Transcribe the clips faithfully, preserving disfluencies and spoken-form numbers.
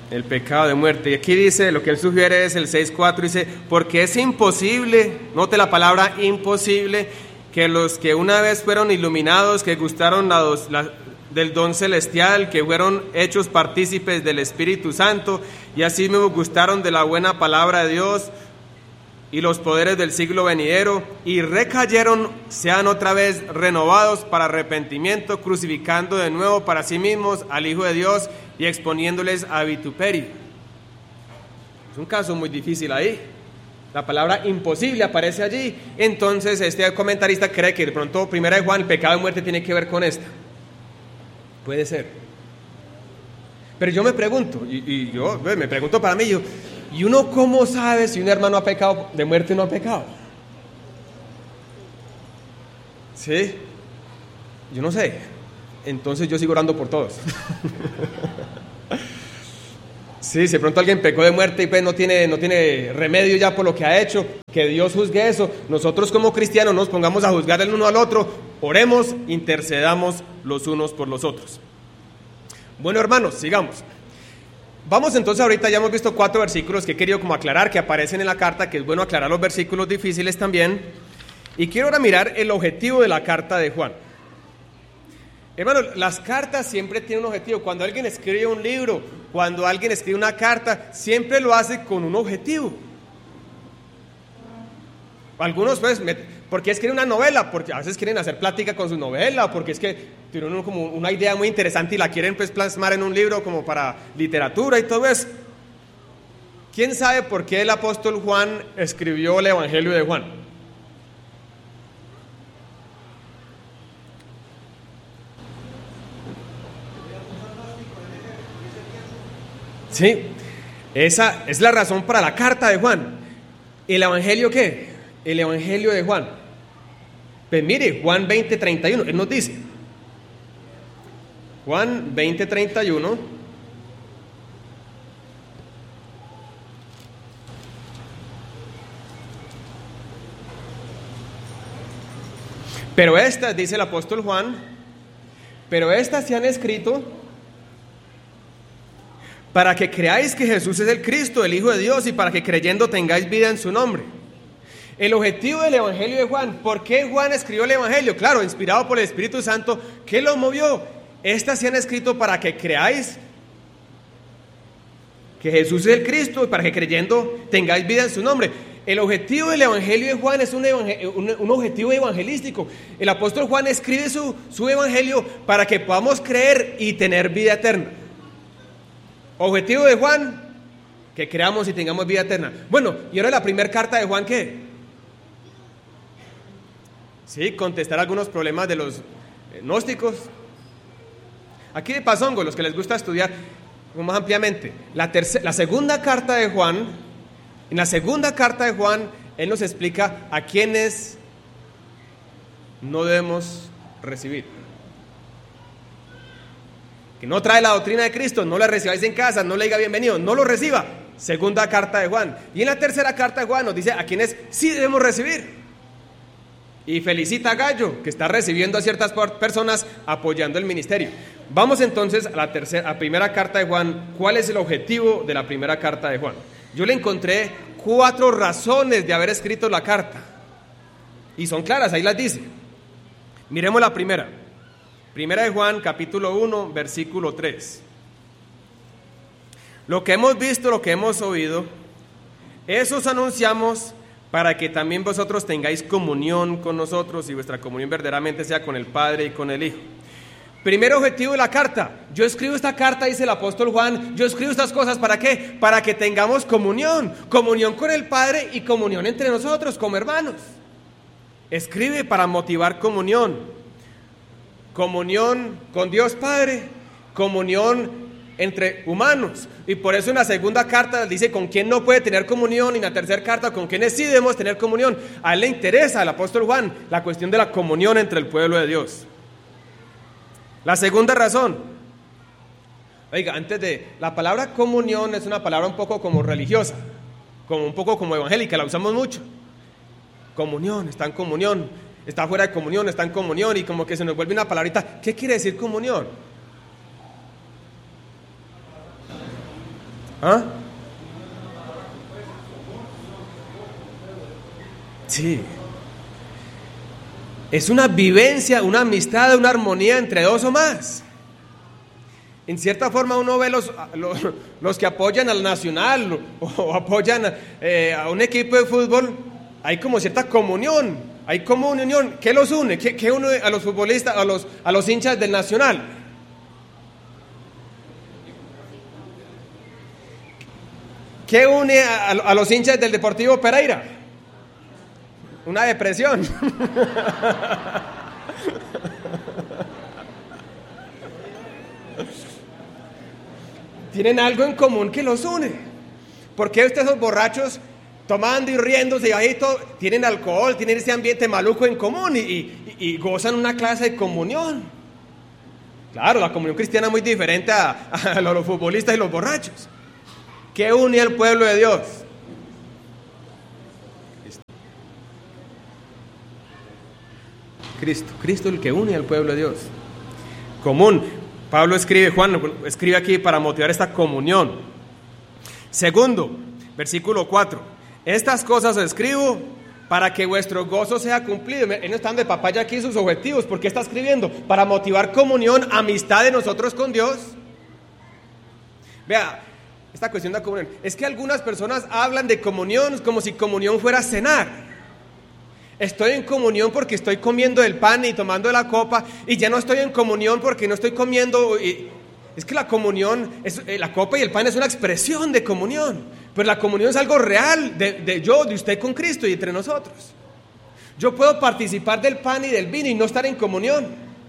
El pecado de muerte. Y aquí dice, lo que él sugiere es el seis cuatro, dice, porque es imposible, note la palabra imposible, que los que una vez fueron iluminados, que gustaron la, la, del don celestial, que fueron hechos partícipes del Espíritu Santo, y así mismo gustaron de la buena palabra de Dios y los poderes del siglo venidero, y recayeron, sean otra vez renovados para arrepentimiento, crucificando de nuevo para sí mismos al Hijo de Dios y exponiéndoles a vituperio. Es un caso muy difícil ahí. La palabra imposible aparece allí. Entonces este comentarista cree que de pronto Primera de Juan, el pecado de muerte, tiene que ver con esta. Puede ser. Pero yo me pregunto, y, y yo me pregunto para mí, yo, ¿y uno cómo sabe si un hermano ha pecado de muerte o no ha pecado? ¿Sí? Yo no sé. Entonces yo sigo orando por todos. Sí, si de pronto alguien pecó de muerte y pues no tiene, no tiene remedio ya por lo que ha hecho, que Dios juzgue eso. Nosotros como cristianos nos pongamos a juzgar el uno al otro, oremos, intercedamos los unos por los otros. Bueno, hermanos, sigamos. Vamos entonces, ahorita ya hemos visto cuatro versículos que he querido como aclarar, que aparecen en la carta, que es bueno aclarar los versículos difíciles también. Y quiero ahora mirar el objetivo de la carta de Juan. Hermano, las cartas siempre tienen un objetivo. Cuando alguien escribe un libro, cuando alguien escribe una carta, siempre lo hace con un objetivo. Algunos, pues, me, ¿por qué escriben una novela? Porque a veces quieren hacer plática con su novela, porque es que tienen como una idea muy interesante y la quieren pues plasmar en un libro como para literatura y todo eso. ¿Quién sabe por qué el apóstol Juan escribió el Evangelio de Juan? Sí, esa es la razón para la carta de Juan. ¿El Evangelio qué? El Evangelio de Juan. Pues mire, Juan veinte treinta y uno, él nos dice. Juan veinte treinta y uno. Pero estas, dice el apóstol Juan, pero estas se han escrito para que creáis que Jesús es el Cristo, el Hijo de Dios, y para que creyendo tengáis vida en su nombre. El objetivo del Evangelio de Juan, ¿por qué Juan escribió el Evangelio? Claro, inspirado por el Espíritu Santo, ¿qué lo movió? Estas se han escrito para que creáis que Jesús es el Cristo, y para que creyendo tengáis vida en su nombre. El objetivo del Evangelio de Juan es un, un, un objetivo evangelístico. El apóstol Juan escribe su, su Evangelio para que podamos creer y tener vida eterna. Objetivo de Juan, que creamos y tengamos vida eterna. Bueno, y ahora la primera carta de Juan, ¿qué? Sí, contestar algunos problemas de los gnósticos. Aquí de pasongo, los que les gusta estudiar más ampliamente. La, tercera, la segunda carta de Juan, en la segunda carta de Juan, él nos explica a quiénes no debemos recibir. Que no trae la doctrina de Cristo, no la recibáis en casa, no le diga bienvenido, no lo reciba. Segunda carta de Juan. Y en la tercera carta de Juan nos dice a quienes sí debemos recibir. Y felicita a Gallo, que está recibiendo a ciertas personas apoyando el ministerio. Vamos entonces a la tercera, a primera carta de Juan. ¿Cuál es el objetivo de la primera carta de Juan? Yo le encontré cuatro razones de haber escrito la carta. Y son claras, ahí las dice. Miremos la primera. Primera de Juan, capítulo uno, versículo tres. Lo que hemos visto, lo que hemos oído, eso os anunciamos para que también vosotros tengáis comunión con nosotros y vuestra comunión verdaderamente sea con el Padre y con el Hijo. Primer objetivo de la carta. Yo escribo esta carta, dice el apóstol Juan, yo escribo estas cosas, ¿para qué? Para que tengamos comunión, comunión con el Padre y comunión entre nosotros como hermanos. Escribe para motivar comunión. Comunión con Dios Padre, comunión entre humanos. Y por eso en la segunda carta dice con quién no puede tener comunión, y en la tercera carta con quiénes sí debemos tener comunión. A él le interesa, al apóstol Juan, la cuestión de la comunión entre el pueblo de Dios. La segunda razón. Oiga, antes de... La palabra comunión es una palabra un poco como religiosa, como un poco como evangélica, la usamos mucho. Comunión, está en comunión. Está fuera de comunión, está en comunión, y como que se nos vuelve una palabrita. ¿Qué quiere decir comunión? ¿Ah? Sí. Es una vivencia, una amistad, una armonía entre dos o más. En cierta forma uno ve los, los, los que apoyan al Nacional o, o apoyan eh, a un equipo de fútbol, hay como cierta comunión, hay como una unión. ¿Qué los une? ¿Qué, qué une a los futbolistas, a los, a los hinchas del Nacional? ¿Qué une a, a los hinchas del Deportivo Pereira? Una depresión. Tienen algo en común que los une. ¿Por qué ustedes, esos borrachos, tomando y riéndose y ahí todo, tienen alcohol, tienen ese ambiente maluco en común y, y, y gozan una clase de comunión? Claro, la comunión cristiana es muy diferente a, a los futbolistas y los borrachos. ¿Qué une al pueblo de Dios? Cristo. Cristo, Cristo el que une al pueblo de Dios. Común. Pablo escribe, Juan escribe aquí para motivar esta comunión. Segundo, versículo cuatro. Estas cosas os escribo para que vuestro gozo sea cumplido. Él no está dando de papaya aquí sus objetivos. ¿Por qué está escribiendo? Para motivar comunión, amistad de nosotros con Dios. Vea, esta cuestión de comunión. Es que algunas personas hablan de comunión como si comunión fuera cenar. Estoy en comunión porque estoy comiendo el pan y tomando la copa, y ya no estoy en comunión porque no estoy comiendo. Es que la comunión, es, la copa y el pan es una expresión de comunión, pero la comunión es algo real de, de yo, de usted con Cristo y entre nosotros. Yo puedo participar del pan y del vino y no estar en comunión,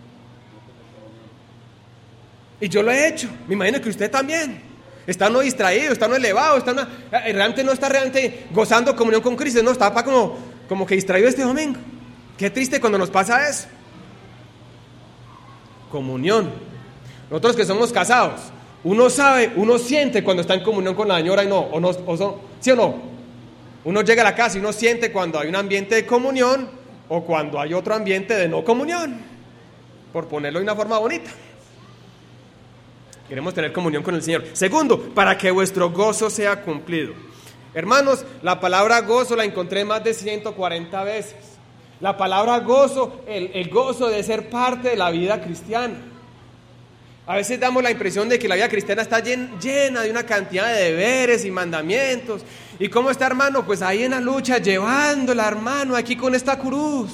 y yo lo he hecho. Me imagino que usted también. Está no distraído, está no elevado, está no, realmente no está realmente gozando comunión con Cristo, no está para como, como que distraído este domingo. Qué triste cuando nos pasa eso. Comunión. Nosotros que somos casados, uno sabe, uno siente cuando está en comunión con la señora y no, o no, o son, ¿sí o no? Uno llega a la casa y uno siente cuando hay un ambiente de comunión o cuando hay otro ambiente de no comunión, por ponerlo de una forma bonita. Queremos tener comunión con el Señor. Segundo, para que vuestro gozo sea cumplido. Hermanos, la palabra gozo la encontré más de ciento cuarenta veces. La palabra gozo, el, el gozo de ser parte de la vida cristiana. A veces damos la impresión de que la vida cristiana está llen, llena de una cantidad de deberes y mandamientos. ¿Y cómo está, hermano? Pues ahí en la lucha, llevándola, hermano, aquí con esta cruz.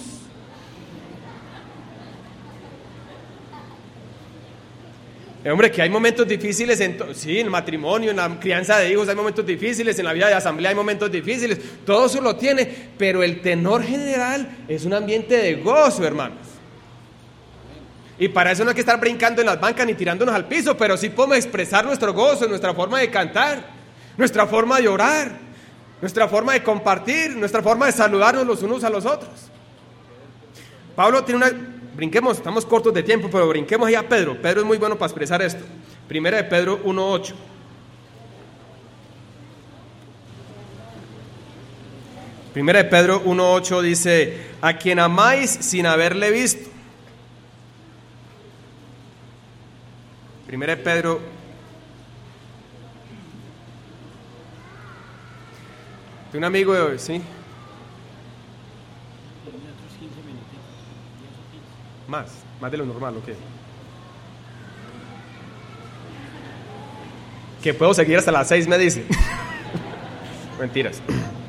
Hombre, que hay momentos difíciles en, to- sí, en el matrimonio, en la crianza de hijos hay momentos difíciles, en la vida de asamblea hay momentos difíciles, todo eso lo tiene, pero el tenor general es un ambiente de gozo, hermanos. Y para eso no hay que estar brincando en las bancas ni tirándonos al piso, pero sí podemos expresar nuestro gozo, nuestra forma de cantar, nuestra forma de orar, nuestra forma de compartir, nuestra forma de saludarnos los unos a los otros. Pablo tiene una... Brinquemos, estamos cortos de tiempo, pero brinquemos ahí a Pedro. Pedro es muy bueno para expresar esto. Primera de Pedro uno ocho. Primera de Pedro uno ocho dice: a quien amáis sin haberle visto. Primera de Pedro. De un amigo de hoy, ¿sí? Más, más de lo normal, ¿o qué? Que puedo seguir hasta las seis, me dice. Mentiras.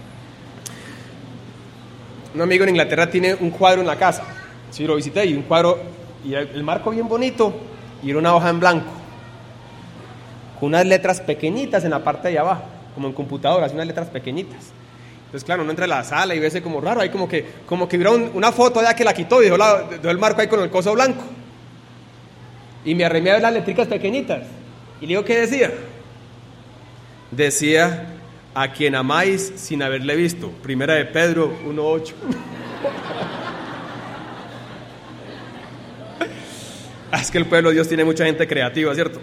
Un amigo en Inglaterra tiene un cuadro en la casa. Sí, lo visité, y un cuadro, y el, el marco bien bonito, y era una hoja en blanco, con unas letras pequeñitas en la parte de abajo, como en computadoras, unas letras pequeñitas. Entonces, claro, uno entra a la sala y ve ese como raro, ahí como que, como que hubiera un, una foto allá que la quitó y dejó, la, dejó el marco ahí con el coso blanco. Y me arremé a ver las letricas pequeñitas. Y le digo, ¿qué decía? Decía: a quien amáis sin haberle visto. Primera de Pedro uno ocho. Es que el pueblo de Dios tiene mucha gente creativa, ¿cierto?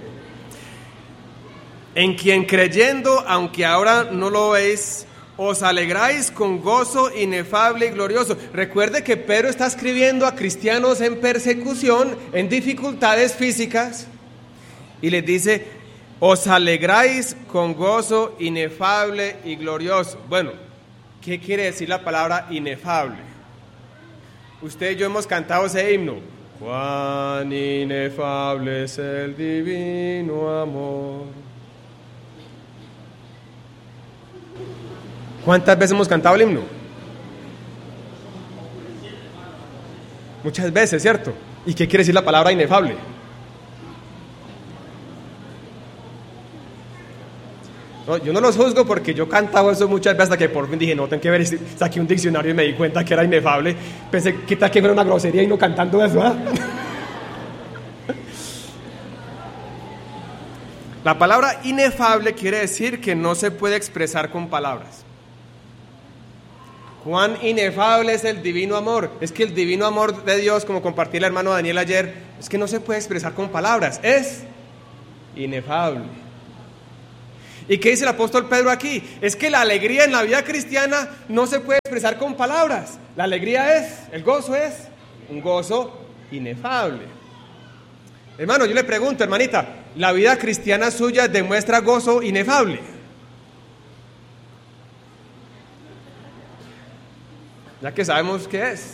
En quien creyendo, aunque ahora no lo veis, os alegráis con gozo inefable y glorioso. Recuerde que Pedro está escribiendo a cristianos en persecución, en dificultades físicas, y les dice: os alegráis con gozo inefable y glorioso. Bueno, ¿qué quiere decir la palabra inefable? Usted y yo hemos cantado ese himno. Cuán inefable es el divino amor. ¿Cuántas veces hemos cantado el himno? Muchas veces, ¿cierto? ¿Y qué quiere decir la palabra inefable? No, yo no los juzgo porque yo cantaba eso muchas veces hasta que por fin dije, no, tengo que ver, saqué un diccionario y me di cuenta que era inefable. Pensé que tal que era una grosería y no cantando eso, ¿eh? La palabra inefable quiere decir que no se puede expresar con palabras. Cuán inefable es el divino amor. Es que el divino amor de Dios, como compartí el hermano Daniel ayer, es que no se puede expresar con palabras, es inefable. ¿Y qué dice el apóstol Pedro aquí? Es que la alegría en la vida cristiana no se puede expresar con palabras. La alegría es, el gozo es un gozo inefable. Hermano, yo le pregunto, hermanita, ¿la vida cristiana suya demuestra gozo inefable? Ya que sabemos qué es.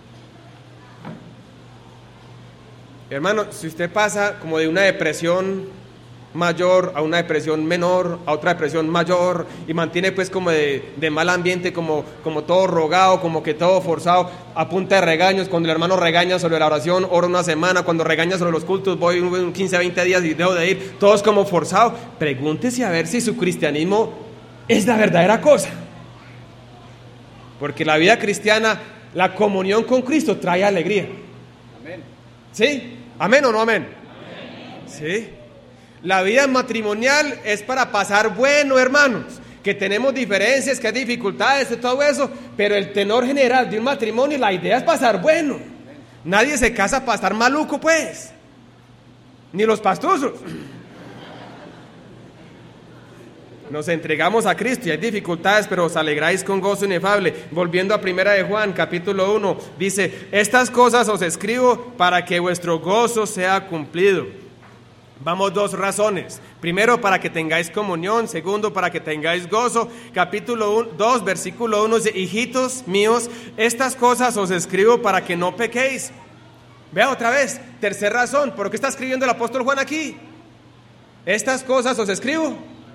Hermano, si usted pasa como de una depresión mayor a una depresión menor, a otra depresión mayor, y mantiene pues como de, de mal ambiente, como, como todo rogado, como que todo forzado, a punta de regaños. Cuando el hermano regaña sobre la oración, oro una semana. Cuando regaña sobre los cultos, voy quince, veinte días y dejo de ir, todos como forzados. Pregúntese a ver si su cristianismo es la verdadera cosa, porque la vida cristiana, la comunión con Cristo trae alegría. Amén. ¿Sí? ¿Amén o no amén? Amén. Sí. La vida matrimonial es para pasar bueno, hermanos, que tenemos diferencias, que hay dificultades y todo eso, pero el tenor general de un matrimonio, la idea es pasar bueno. Nadie se casa para estar maluco, pues, ni los pastosos. Nos entregamos a Cristo y hay dificultades, pero os alegráis con gozo inefable. Volviendo a primera de Juan, capítulo uno, dice, estas cosas os escribo para que vuestro gozo sea cumplido. Vamos, dos razones. Primero, para que tengáis comunión. Segundo, para que tengáis gozo. Capítulo dos, versículo uno dice, hijitos míos, estas cosas os escribo para que no pequéis. Vea otra vez, tercera razón, ¿por qué está escribiendo el apóstol Juan aquí? Estas cosas os escribo.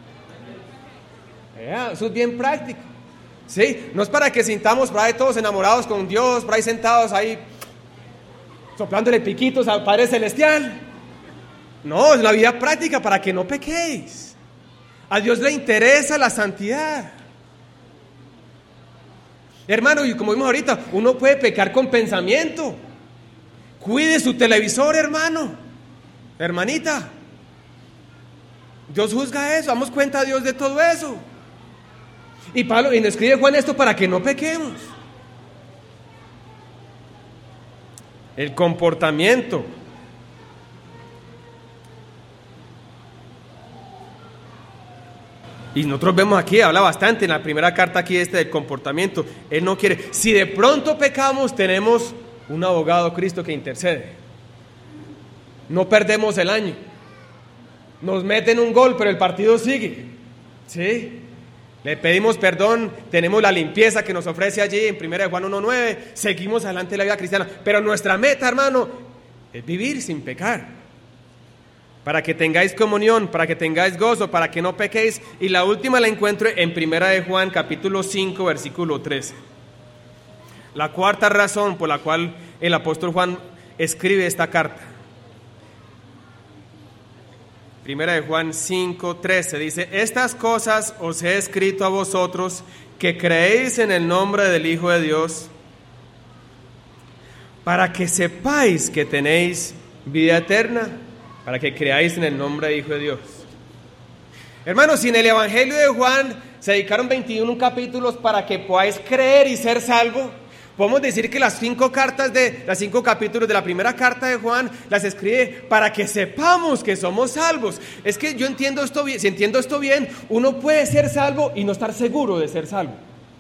Vea, eso es bien práctico. ¿Sí? No es para que sintamos por ahí todos enamorados con Dios, por ahí sentados ahí soplándole piquitos al Padre Celestial. No, es la vida práctica para que no pequéis. A Dios le interesa la santidad. Hermano, y como vimos ahorita, uno puede pecar con pensamiento. Cuide su televisor, hermano, hermanita. Dios juzga eso, damos cuenta a Dios de todo eso. Y Pablo, y nos escribe Juan esto para que no pequemos. El comportamiento. Y nosotros vemos aquí, habla bastante en la primera carta aquí este del comportamiento. Él no quiere, si de pronto pecamos, tenemos un abogado, Cristo, que intercede. No perdemos el año. Nos meten un gol, pero el partido sigue. ¿Sí? Le pedimos perdón, tenemos la limpieza que nos ofrece allí en primera de Juan uno nueve, seguimos adelante en la vida cristiana. Pero nuestra meta, hermano, es vivir sin pecar. Para que tengáis comunión, para que tengáis gozo, para que no pequéis. Y la última la encuentro en primera de Juan, capítulo cinco, versículo trece. La cuarta razón por la cual el apóstol Juan escribe esta carta. Primera de Juan cinco, trece dice, estas cosas os he escrito a vosotros que creéis en el nombre del Hijo de Dios, para que sepáis que tenéis vida eterna. Para que creáis en el nombre del Hijo de Dios. Hermanos, si en el Evangelio de Juan se dedicaron veintiuno capítulos para que podáis creer y ser salvo, podemos decir que las cinco cartas de, las cinco capítulos de la primera carta de Juan las escribe para que sepamos que somos salvos. Es que yo entiendo esto bien, si entiendo esto bien, uno puede ser salvo y no estar seguro de ser salvo.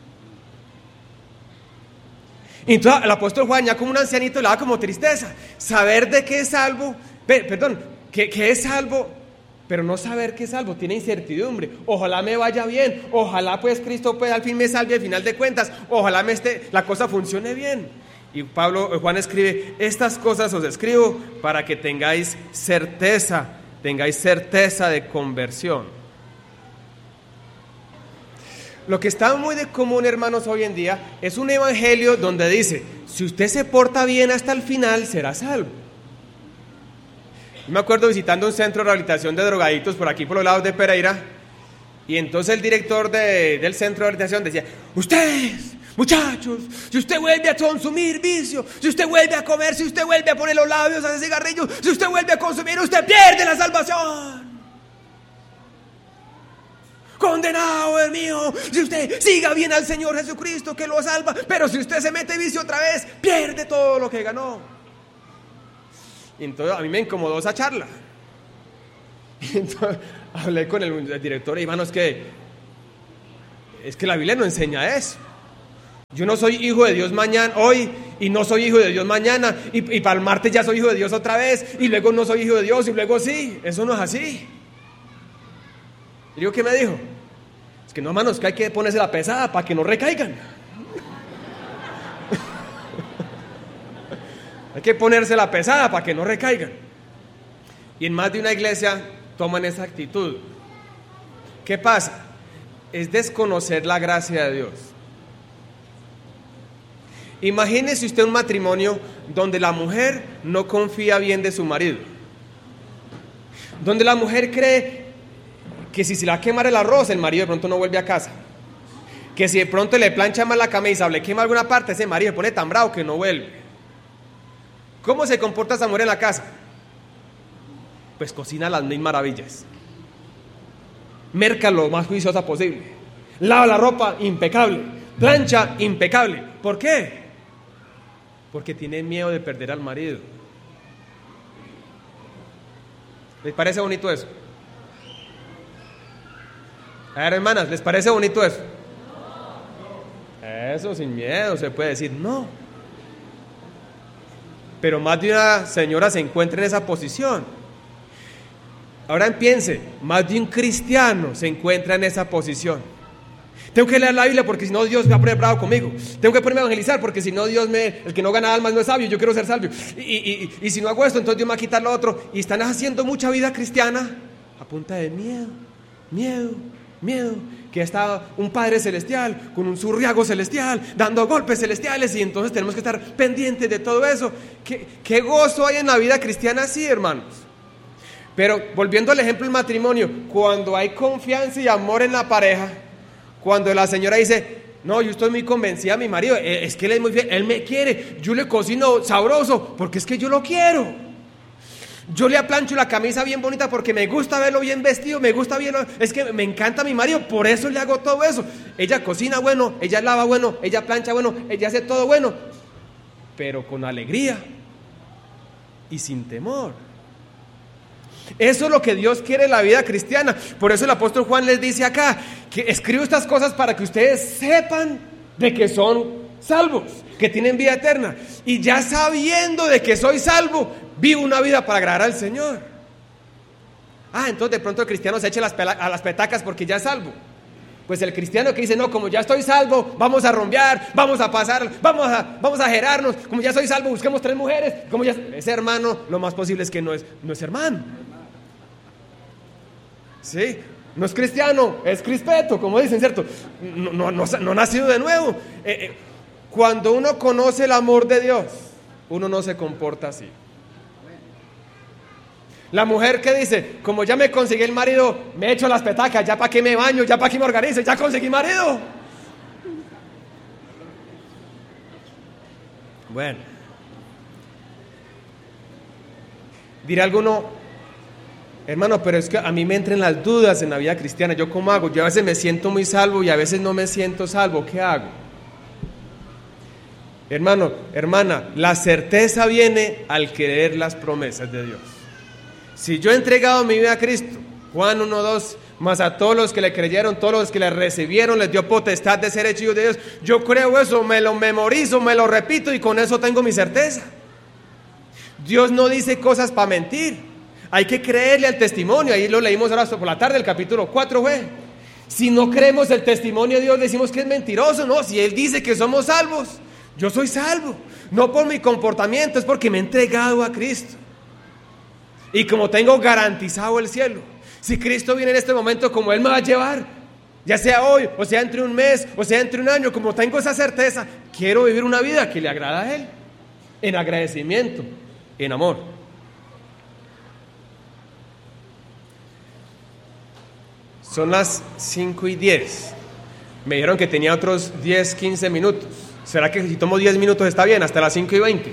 Y entonces el apóstol Juan, ya como un ancianito, le da como tristeza saber de qué es salvo, perdón, que, que es salvo pero no saber que es salvo, tiene incertidumbre. Ojalá me vaya bien, ojalá pues Cristo pues al fin me salve al final de cuentas, ojalá me esté, la cosa funcione bien. Y Pablo, Juan escribe, estas cosas os escribo para que tengáis certeza, tengáis certeza de conversión. Lo que está muy de común, hermanos, hoy en día es un evangelio donde dice, si usted se porta bien hasta el final, será salvo. Yo me acuerdo visitando un centro de rehabilitación de drogaditos por aquí por los lados de Pereira, y entonces el director de, del centro de rehabilitación decía, ustedes, muchachos, si usted vuelve a consumir vicio, si usted vuelve a comer, si usted vuelve a poner los labios a ese cigarrillo, si usted vuelve a consumir, usted pierde la salvación. Condenado es mío, si usted siga bien al Señor Jesucristo que lo salva, pero si usted se mete vicio otra vez, pierde todo lo que ganó. Y entonces a mí me incomodó esa charla. Y entonces hablé con el, el director y hermano, es que es que la Biblia no enseña eso. Yo no soy hijo de Dios mañana, hoy, y no soy hijo de Dios mañana, y, y para el martes ya soy hijo de Dios otra vez, y luego no soy hijo de Dios, y luego sí. Eso no es así. Y digo, ¿qué me dijo? Es que no, hermanos, que hay que ponerse la pesada para que no recaigan. Hay que ponerse la pesada para que no recaigan. Y en más de una iglesia toman esa actitud. ¿Qué pasa? Es desconocer la gracia de Dios. Imagínese usted un matrimonio donde la mujer no confía bien de su marido, donde la mujer cree que si se le va a quemar el arroz, el marido de pronto no vuelve a casa, que si de pronto le plancha mal la camisa o le quema alguna parte, ese marido se pone tan bravo que no vuelve. ¿Cómo se comporta esa mujer en la casa? Pues cocina las mil maravillas, merca lo más juiciosa posible, lava la ropa impecable, plancha impecable. ¿Por qué? Porque tiene miedo de perder al marido. ¿Les parece bonito eso? A ver, hermanas, ¿les parece bonito eso? Eso sin miedo se puede decir no. Pero más de una señora se encuentra en esa posición. Ahora piense, más de un cristiano se encuentra en esa posición. Tengo que leer la Biblia porque si no Dios me va a poner bravo conmigo. Tengo que ponerme a evangelizar porque si no Dios me... El que no gana almas no es sabio, yo quiero ser sabio. Y, y, y, y si no hago esto, entonces Dios me va a quitar lo otro. Y están haciendo mucha vida cristiana a punta de miedo, miedo, miedo. Que está un Padre Celestial con un zurriago celestial dando golpes celestiales y entonces tenemos que estar pendientes de todo eso. ¿Qué, qué gozo hay en la vida cristiana así, hermanos? Pero volviendo al ejemplo del matrimonio, cuando hay confianza y amor en la pareja, cuando la señora dice, no, yo estoy muy convencida de mi marido, es que él es muy fiel, él me quiere, yo le cocino sabroso porque es que yo lo quiero. Yo le aplancho la camisa bien bonita porque me gusta verlo bien vestido, me gusta bien, es que me encanta mi marido, por eso le hago todo eso. Ella cocina bueno, ella lava bueno, ella plancha bueno, ella hace todo bueno, pero con alegría y sin temor. Eso es lo que Dios quiere en la vida cristiana. Por eso el apóstol Juan les dice acá que escribo estas cosas para que ustedes sepan de que son salvos, que tienen vida eterna, y ya sabiendo de que soy salvo, vivo una vida para agradar al Señor. Ah, entonces de pronto el cristiano se echa las pela- a las petacas porque ya es salvo. Pues el cristiano que dice, no, como ya estoy salvo, vamos a rumbear, vamos a pasar, vamos a, vamos a jerarnos, como ya soy salvo, busquemos tres mujeres, como ya... Ese hermano, lo más posible es que no es, no es hermano. Sí, no es cristiano, es crispeto, como dicen, ¿cierto? No, no, no, no ha nacido de nuevo. Eh, eh, cuando uno conoce el amor de Dios, uno no se comporta así. La mujer que dice, como ya me conseguí el marido, me echo las petacas, ya para qué me baño, ya para qué me organizo, ya conseguí marido. Bueno, dirá alguno, hermano, pero es que a mí me entran las dudas en la vida cristiana, ¿yo cómo hago? Yo a veces me siento muy salvo y a veces no me siento salvo, ¿qué hago? Hermano, hermana, la certeza viene al creer las promesas de Dios. Si yo he entregado mi vida a Cristo, Juan uno dos, más a todos los que le creyeron, todos los que le recibieron, les dio potestad de ser hechos hijos de Dios. Yo creo eso, me lo memorizo, me lo repito y con eso tengo mi certeza. Dios no dice cosas para mentir. Hay que creerle al testimonio. Ahí lo leímos ahora por la tarde, el capítulo cuatro fue. Si no creemos el testimonio de Dios, decimos que es mentiroso. No, si Él dice que somos salvos, yo soy salvo. No por mi comportamiento, es porque me he entregado a Cristo. Y como tengo garantizado el cielo. Si Cristo viene en este momento, como Él me va a llevar, ya sea hoy, o sea entre un mes, o sea entre un año, como tengo esa certeza, quiero vivir una vida que le agrada a Él, en agradecimiento, en amor. Son las cinco y diez. Me dijeron que tenía otros diez, quince minutos. ¿Será que si tomo diez minutos está bien? Hasta las cinco y veinte.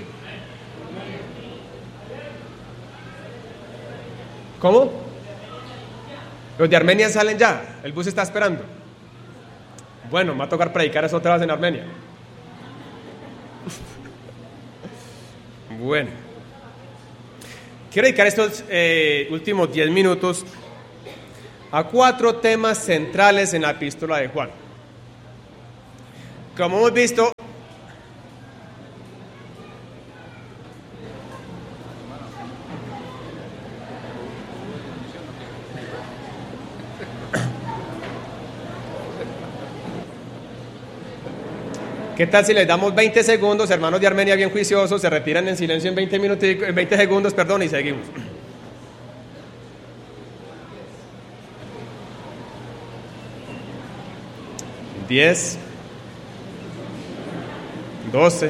¿Cómo? Los de Armenia salen ya. El bus está esperando. Bueno, me va a tocar predicar eso otra vez en Armenia. Bueno. Quiero dedicar estos eh, últimos diez minutos a cuatro temas centrales en la epístola de Juan. Como hemos visto, ¿qué tal si les damos veinte segundos, hermanos de Armenia bien juiciosos, se retiran en silencio en veinte minutos, en veinte segundos, perdón, y seguimos? diez, doce,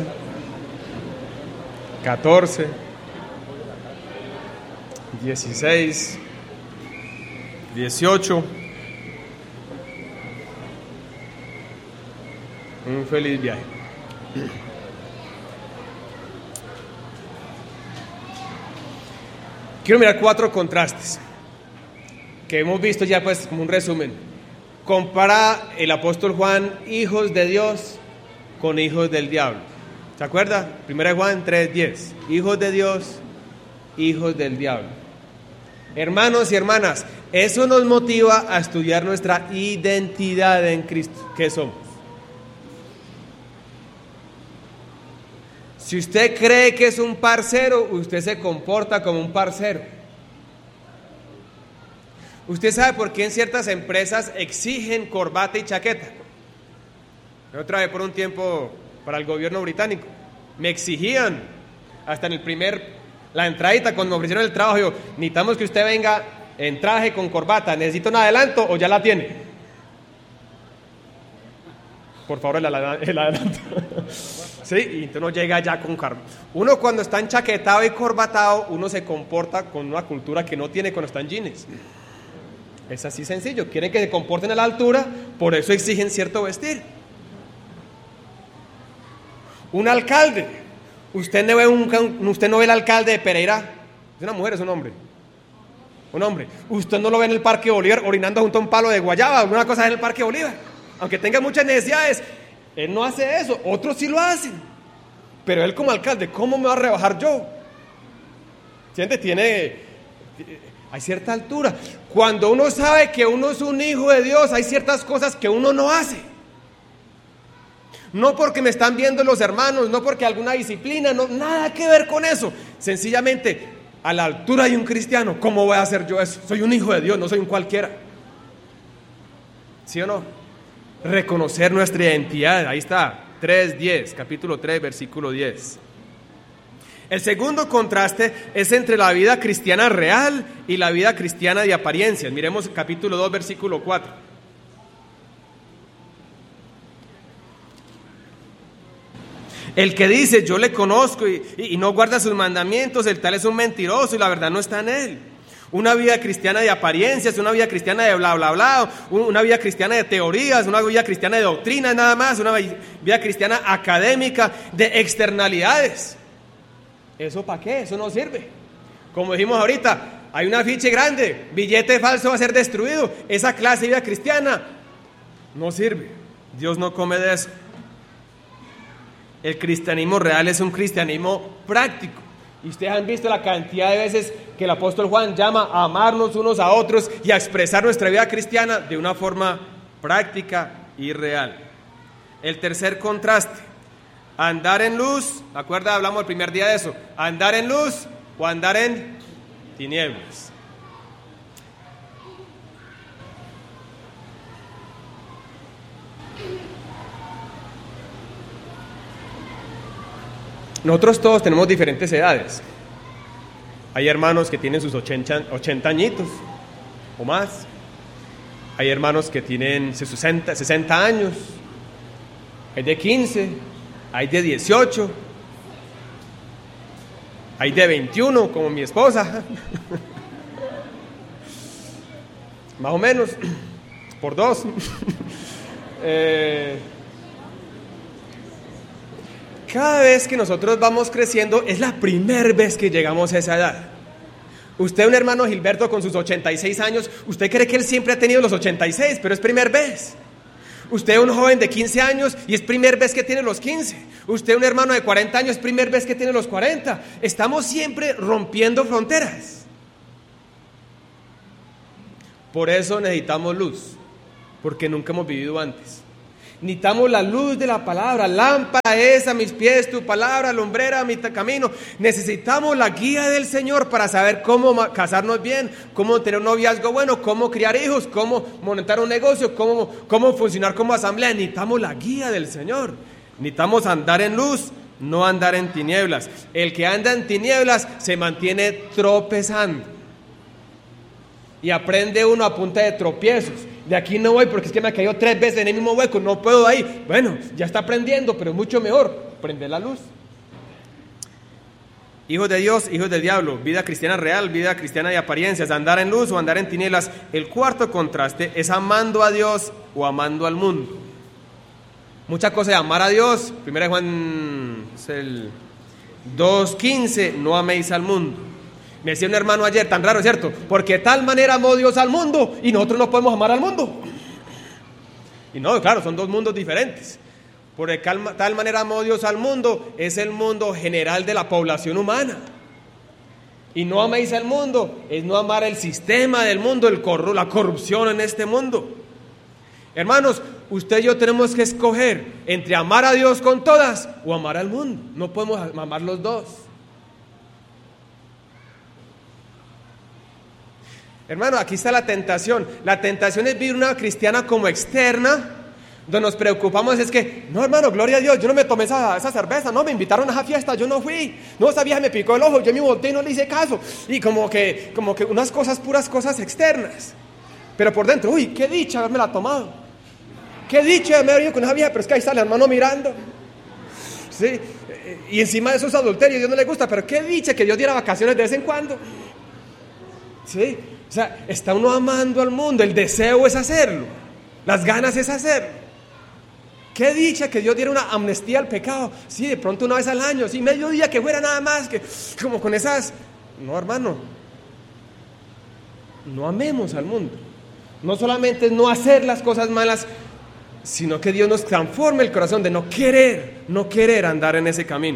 catorce, dieciséis, dieciocho. Un feliz viaje. Quiero mirar cuatro contrastes que hemos visto ya, pues, como un resumen. Compara el apóstol Juan hijos de Dios con hijos del diablo. ¿Se acuerda? Primera de Juan tres diez. Hijos de Dios, hijos del diablo. Hermanos y hermanas, eso nos motiva a estudiar nuestra identidad en Cristo. ¿Qué somos? Si usted cree que es un parcero, usted se comporta como un parcero. Usted sabe por qué en ciertas empresas exigen corbata y chaqueta. Yo trabajé por un tiempo para el gobierno británico. Me exigían, hasta en el primer, la entradita, cuando me ofrecieron el trabajo, yo, necesitamos que usted venga en traje con corbata. ¿Necesito un adelanto o ya la tiene? Por favor, el, el adelanto. Sí, y entonces uno llega ya con corbata. Uno cuando está enchaquetado y corbatado, uno se comporta con una cultura que no tiene cuando está en jeans. Es así sencillo, quieren que se comporten a la altura, por eso exigen cierto vestir. Un alcalde, usted no ve, un, usted no ve el alcalde de Pereira, es una mujer, es un hombre, un hombre. Usted no lo ve en el Parque Bolívar orinando junto a un palo de guayaba, alguna cosa en el Parque Bolívar, aunque tenga muchas necesidades. Él no hace eso, otros sí lo hacen, pero él como alcalde, ¿cómo me va a rebajar yo? ¿Siente? Tiene... Hay cierta altura. Cuando uno sabe que uno es un hijo de Dios, hay ciertas cosas que uno no hace. No porque me están viendo los hermanos, no porque alguna disciplina, no, nada que ver con eso. Sencillamente, a la altura de un cristiano, ¿cómo voy a hacer yo eso? Soy un hijo de Dios, no soy un cualquiera. ¿Sí o no? Reconocer nuestra identidad, ahí está, tres diez, capítulo tres, versículo diez. El segundo contraste es entre la vida cristiana real y la vida cristiana de apariencias. Miremos capítulo dos, versículo cuatro. El que dice, yo le conozco y, y, y no guarda sus mandamientos, el tal es un mentiroso y la verdad no está en él. Una vida cristiana de apariencias, una vida cristiana de bla, bla, bla, una vida cristiana de teorías, una vida cristiana de doctrinas nada más, una vida cristiana académica, de externalidades. ¿Eso para qué? Eso no sirve. Como dijimos ahorita, hay un afiche grande, billete falso va a ser destruido. Esa clase de vida cristiana no sirve. Dios no come de eso. El cristianismo real es un cristianismo práctico. Y ustedes han visto la cantidad de veces que el apóstol Juan llama a amarnos unos a otros y a expresar nuestra vida cristiana de una forma práctica y real. El tercer contraste. Andar en luz, ¿acuerda? Hablamos el primer día de eso. Andar en luz o andar en tinieblas. Nosotros todos tenemos diferentes edades. Hay hermanos que tienen sus ochenta, ochenta añitos o más. Hay hermanos que tienen sesenta, sesenta años. Hay de quince, hay de dieciocho, hay de veintiuno, como mi esposa. Más o menos, por dos. eh, Cada vez que nosotros vamos creciendo, es la primera vez que llegamos a esa edad. Usted, un hermano Gilberto con sus ochenta y seis años, usted cree que él siempre ha tenido los ochenta y seis, pero es primera vez. Usted, un joven de quince años, y es primera vez que tiene los quince. Usted, un hermano de cuarenta años, es primera vez que tiene los cuarenta. Estamos siempre rompiendo fronteras. Por eso necesitamos luz, porque nunca hemos vivido antes. Necesitamos la luz de la palabra. Lámpara es a mis pies tu palabra, lumbrera a mi camino. Necesitamos la guía del Señor para saber cómo casarnos bien, cómo tener un noviazgo bueno, cómo criar hijos, cómo montar un negocio, cómo, cómo funcionar como asamblea. Necesitamos la guía del Señor. Necesitamos andar en luz, no andar en tinieblas. El que anda en tinieblas se mantiene tropezando. Y aprende uno a punta de tropiezos. De aquí no voy porque es que me ha caído tres veces en el mismo hueco, no puedo ahí. Bueno, ya está aprendiendo, pero es mucho mejor prender la luz. Hijos de Dios, hijos del diablo, vida cristiana real, vida cristiana de apariencias, andar en luz o andar en tinieblas. El cuarto contraste es amando a Dios o amando al mundo. Muchas cosas de amar a Dios. Primera de Juan es el dos quince, no améis al mundo. Me decía un hermano ayer, tan raro, ¿cierto? Porque de tal manera amó Dios al mundo y nosotros no podemos amar al mundo. Y no, claro, son dos mundos diferentes. Por de tal manera amó Dios al mundo, es el mundo general de la población humana. Y no améis al mundo, es no amar el sistema del mundo, el corru- la corrupción en este mundo. Hermanos, usted y yo tenemos que escoger entre amar a Dios con todas o amar al mundo. No podemos amar los dos. Hermano, aquí está la tentación. La tentación es vivir una cristiana como externa, donde nos preocupamos, es que, no hermano, gloria a Dios, yo no me tomé esa, esa cerveza, no, me invitaron a esa fiesta, yo no fui, no, esa vieja me picó el ojo, yo me volteé y no le hice caso, y como que, como que unas cosas, puras cosas externas, pero por dentro, uy, qué dicha haberme la tomado, qué dicha haberme ido con esa vieja, pero es que ahí está el hermano mirando, sí, y encima de eso es adulterio, a Dios no le gusta, pero qué dicha que Dios diera vacaciones de vez en cuando, sí. O sea, está uno amando al mundo, el deseo es hacerlo, las ganas es hacerlo. Qué dicha que Dios diera una amnistía al pecado, sí, de pronto una vez al año, sí, medio día que fuera nada más, que como con esas, no hermano, no amemos al mundo, no solamente es no hacer las cosas malas, sino que Dios nos transforme el corazón de no querer, no querer andar en ese camino.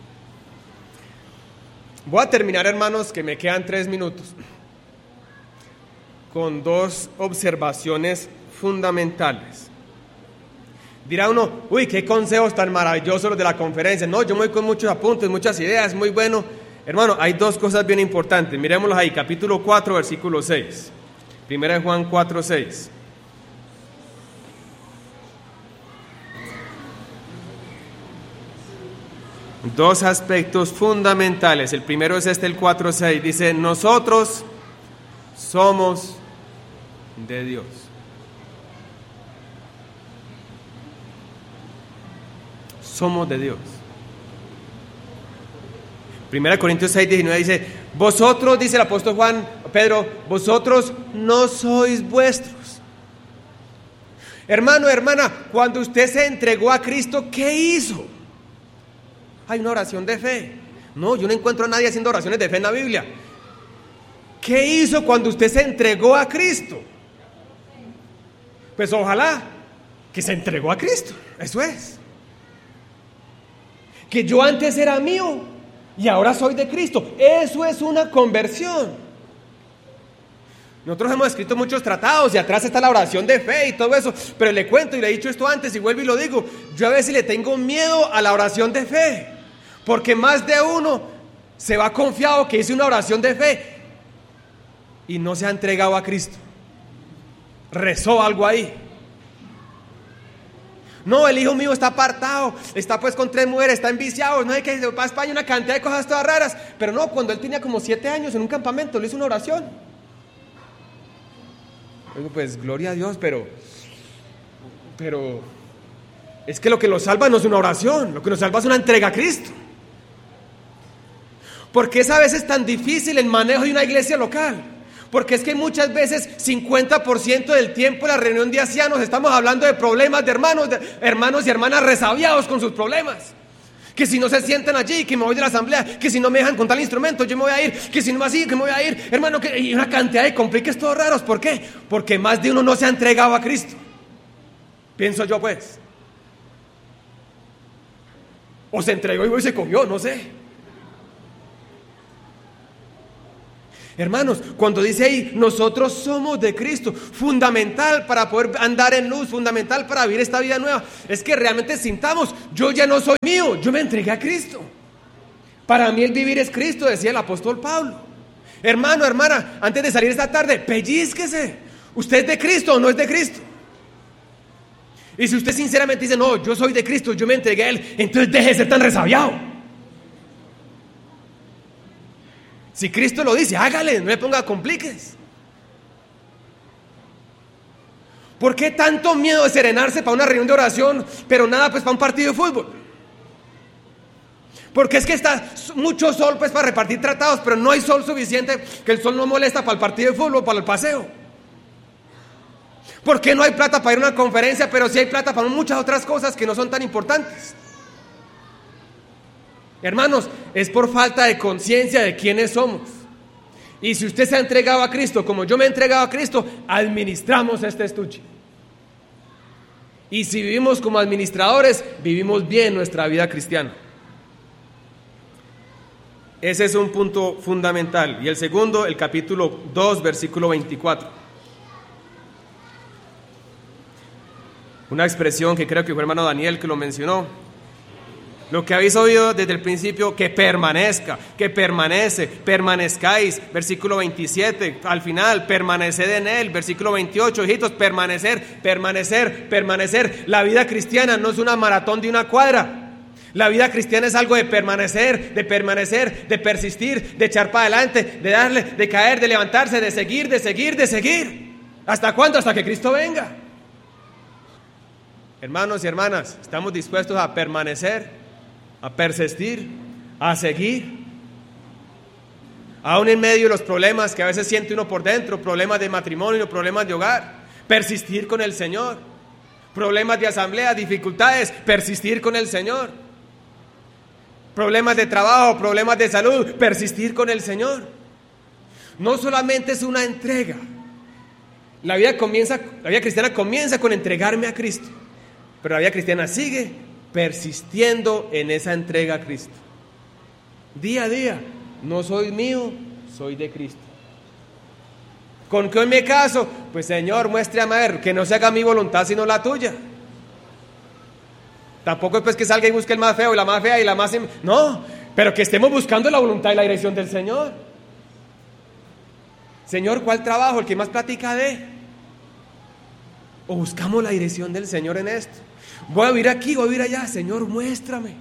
Voy a terminar, hermanos, que me quedan tres minutos. Con dos observaciones fundamentales. Dirá uno, uy, qué consejos tan maravillosos los de la conferencia. No, yo me voy con muchos apuntes, muchas ideas, muy bueno. Hermano, hay dos cosas bien importantes. Miremoslos ahí, capítulo cuatro, versículo seis. Primera de Juan cuatro, seis. Dos aspectos fundamentales. El primero es este, el cuatro, seis. Dice, nosotros somos de Dios. Somos de Dios. Primera Corintios seis, diecinueve dice, vosotros, dice el apóstol Juan, Pedro, vosotros no sois vuestros. Hermano, hermana, cuando usted se entregó a Cristo, ¿qué hizo? Hay una oración de fe. No, yo no encuentro a nadie haciendo oraciones de fe en la Biblia. ¿Qué hizo cuando usted se entregó a Cristo? Pues ojalá que se entregó a Cristo, eso es. Que yo antes era mío y ahora soy de Cristo, eso es una conversión. Nosotros hemos escrito muchos tratados y atrás está la oración de fe y todo eso, pero le cuento y le he dicho esto antes y vuelvo y lo digo, yo a veces le tengo miedo a la oración de fe, porque más de uno se va confiado que hice una oración de fe y no se ha entregado a Cristo. Rezó algo ahí. No, el hijo mío está apartado, está pues con tres mujeres, está enviciado, no hay que ir a España, una cantidad de cosas todas raras. Pero no, cuando él tenía como siete años en un campamento, le hizo una oración. Digo, pues gloria a Dios, pero, pero es que lo que lo salva no es una oración, lo que nos salva es una entrega a Cristo. Porque es a veces tan difícil el manejo de una iglesia local. Porque es que muchas veces cincuenta por ciento del tiempo en la reunión de ancianos estamos hablando de problemas de hermanos, de hermanos y hermanas resabiados con sus problemas. Que si no se sientan allí, que me voy de la asamblea, que si no me dejan contar el instrumento, yo me voy a ir, que si no así, que me voy a ir, hermano, que y una cantidad de compliques todos raros. ¿Por qué? Porque más de uno no se ha entregado a Cristo. Pienso yo pues. O se entregó y se cogió, no sé. Hermanos, cuando dice ahí, nosotros somos de Cristo, fundamental para poder andar en luz, fundamental para vivir esta vida nueva, es que realmente sintamos, yo ya no soy mío, yo me entregué a Cristo. Para mí el vivir es Cristo, decía el apóstol Pablo. Hermano, hermana, antes de salir esta tarde, pellízquese. ¿Usted es de Cristo o no es de Cristo? Y si usted sinceramente dice, no, yo soy de Cristo, yo me entregué a Él, entonces deje de ser tan resabiado. Si Cristo lo dice, hágale, no le ponga compliques. ¿Por qué tanto miedo de serenarse para una reunión de oración, pero nada pues para un partido de fútbol? Porque es que está mucho sol pues para repartir tratados, pero no hay sol suficiente, que el sol no molesta para el partido de fútbol, para el paseo. ¿Por qué no hay plata para ir a una conferencia, pero sí hay plata para muchas otras cosas que no son tan importantes? Hermanos, es por falta de conciencia de quiénes somos. Y si usted se ha entregado a Cristo, como yo me he entregado a Cristo, administramos este estuche. Y si vivimos como administradores, vivimos bien nuestra vida cristiana. Ese es un punto fundamental. Y el segundo, el capítulo dos, versículo veinticuatro. Una expresión que creo que fue el hermano Daniel que lo mencionó. Lo que habéis oído desde el principio, que permanezca, que permanece, permanezcáis, versículo veintisiete, al final, permaneced en Él, versículo veintiocho, hijitos, permanecer, permanecer, permanecer. La vida cristiana no es una maratón de una cuadra. La vida cristiana es algo de permanecer, de permanecer, de persistir, de echar para adelante, de darle, de caer, de levantarse, de seguir, de seguir, de seguir. ¿Hasta cuándo? Hasta que Cristo venga. Hermanos y hermanas, ¿estamos dispuestos a permanecer? A persistir, a seguir, aún en medio de los problemas que a veces siente uno por dentro, problemas de matrimonio, problemas de hogar, persistir con el Señor, problemas de asamblea, dificultades, persistir con el Señor, problemas de trabajo, problemas de salud, persistir con el Señor. No solamente es una entrega, la vida comienza, la vida cristiana comienza con entregarme a Cristo, pero la vida cristiana sigue persistiendo en esa entrega a Cristo. Día a día, no soy mío, soy de Cristo. ¿Con qué hoy me caso? Pues Señor, muéstrame a ver, que no se haga mi voluntad sino la tuya. Tampoco es pues que salga y busque el más feo y la más fea y la más... No, pero que estemos buscando la voluntad y la dirección del Señor. Señor, ¿cuál trabajo? El que más platica de. O buscamos la dirección del Señor en esto. Voy a vivir aquí, voy a vivir allá. Señor, muéstrame.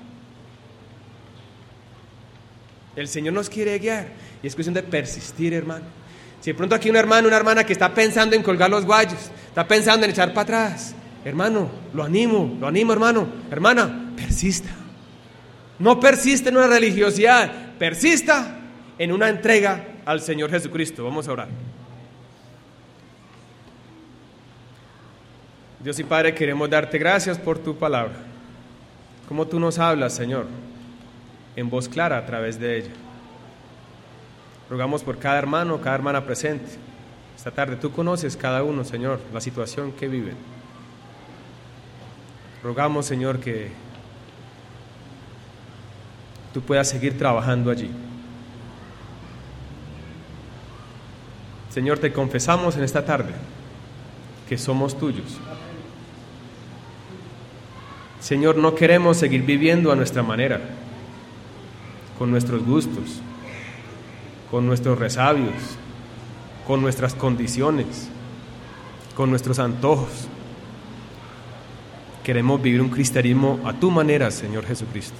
El Señor nos quiere guiar. Y es cuestión de persistir, hermano. Si de pronto aquí un hermano, una hermana que está pensando en colgar los guayos, está pensando en echar para atrás, hermano, lo animo, lo animo, hermano, hermana, persista. No persiste en una religiosidad, persista en una entrega al Señor Jesucristo. Vamos a orar. Dios y Padre, queremos darte gracias por tu palabra. Como tú nos hablas, Señor, en voz clara a través de ella. Rogamos por cada hermano, cada hermana presente. Esta tarde tú conoces cada uno, Señor, la situación que viven. Rogamos, Señor, que tú puedas seguir trabajando allí. Señor, te confesamos en esta tarde que somos tuyos. Señor, no queremos seguir viviendo a nuestra manera, con nuestros gustos, con nuestros resabios, con nuestras condiciones, con nuestros antojos. Queremos vivir un cristianismo a tu manera, Señor Jesucristo.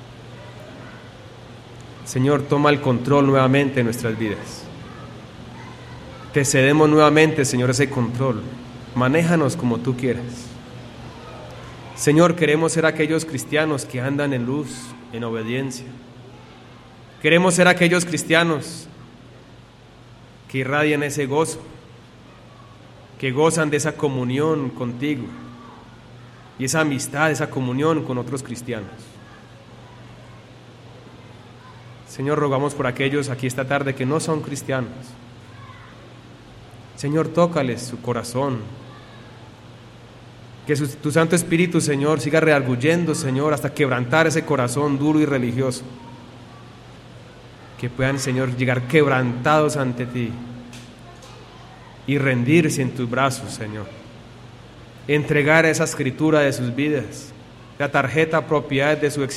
Señor, toma el control nuevamente de nuestras vidas. Te cedemos nuevamente, Señor, ese control. Manéjanos como tú quieras. Señor, queremos ser aquellos cristianos que andan en luz, en obediencia. Queremos ser aquellos cristianos que irradian ese gozo, que gozan de esa comunión contigo y esa amistad, esa comunión con otros cristianos. Señor, rogamos por aquellos aquí esta tarde que no son cristianos. Señor, tócales su corazón. Que su, tu Santo Espíritu, Señor, siga redarguyendo, Señor, hasta quebrantar ese corazón duro y religioso. Que puedan, Señor, llegar quebrantados ante ti y rendirse en tus brazos, Señor. Entregar esa escritura de sus vidas, la tarjeta propiedad de su existencia